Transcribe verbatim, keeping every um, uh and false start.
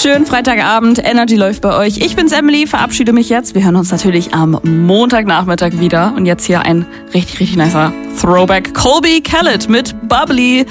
Schönen Freitagabend, Energy läuft bei euch. Ich bin's Emily, verabschiede mich jetzt. Wir hören uns natürlich am Montagnachmittag wieder. Und jetzt hier ein richtig, richtig nicer Throwback. Colby Khaled mit Bubbly.